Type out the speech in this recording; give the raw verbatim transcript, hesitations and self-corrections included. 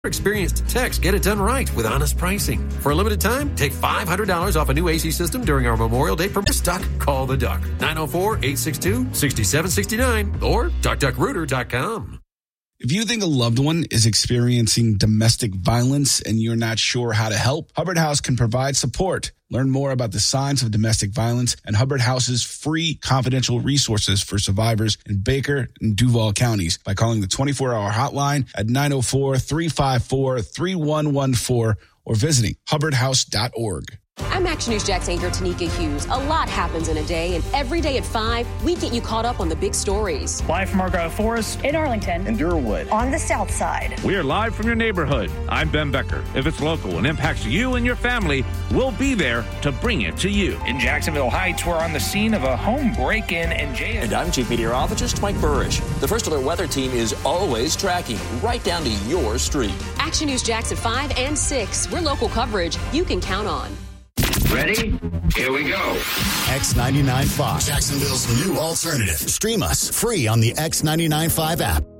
Experienced techs get it done right with honest pricing. For a limited time, take five hundred dollars off a new A C system during our Memorial Day promo. Stuck? Call the Duck. nine oh four, eight six two, six seven six nine or duck duck rooter dot com. If you think a loved one is experiencing domestic violence and you're not sure how to help, Hubbard House can provide support. Learn more about the signs of domestic violence and Hubbard House's free confidential resources for survivors in Baker and Duval counties by calling the twenty-four hour hotline at nine oh four, three five four, three one one four or visiting hubbard house dot org. I'm Action News Jax anchor Tanika Hughes. A lot happens in a day, and every day at five, we get you caught up on the big stories. Live from Argyle Forest, in Arlington, in Durwood, on the south side. We are live from your neighborhood. I'm Ben Becker. If it's local and impacts you and your family, we'll be there to bring it to you. In Jacksonville Heights, we're on the scene of a home break-in and jail. And I'm Chief Meteorologist Mike Burrish. The First Alert Weather Team is always tracking right down to your street. Action News Jax at five and six. We're local coverage you can count on. Ready? Here we go. X ninety-nine point five. Jacksonville's new alternative. Stream us free on the X ninety-nine point five app.